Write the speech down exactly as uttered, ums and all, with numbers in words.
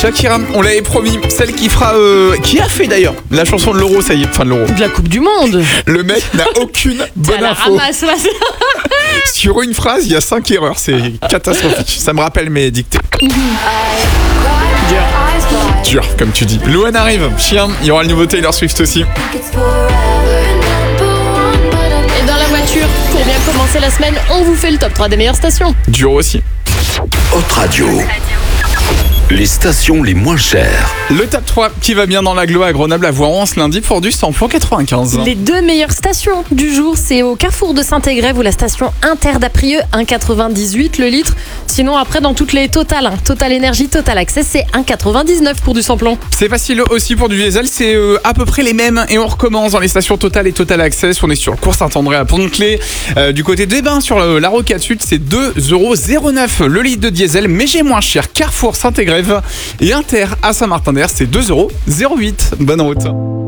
Shakira, on l'avait promis, celle qui fera, euh, qui a fait d'ailleurs la chanson de l'Euro, ça y est, enfin de l'Euro. De la Coupe du Monde. Le mec n'a aucune T'es à bonne la info. ramasse, là. Sur une phrase, il y a cinq erreurs, c'est catastrophique. Ça me rappelle mes dictées. Dur, comme tu dis. Louane arrive, chien, il y aura le nouveau Taylor Swift aussi. Et dans la voiture, pour bien commencer la semaine, on vous fait le top trois des meilleures stations. Dur aussi. Hot Radio. Les stations les moins chères. Le top trois qui va bien dans l'agglo à Grenoble à Voiron ce lundi pour du samplon quatre-vingt-quinze. Les deux meilleures stations du jour, c'est au carrefour de Saint-Égrève ou la station Inter d'Aprieux, un virgule quatre-vingt-dix-huit le litre. Sinon après dans toutes les Total, hein, Total Énergie, Total Access, c'est un virgule quatre-vingt-dix-neuf pour du samplon. C'est facile aussi pour du diesel, c'est euh, à peu près les mêmes et on recommence dans les stations Total et Total Access. On est sur le cours Saint-André à Pont-de-Clé. Euh, du côté des Bains sur le, la Rocade Sud, c'est deux euros zéro neuf le litre de diesel, mais j'ai moins cher. Carrefour Saint-Égrève et Inter à Saint-Martin-d'Air, c'est deux euros zéro huit. Bonne route.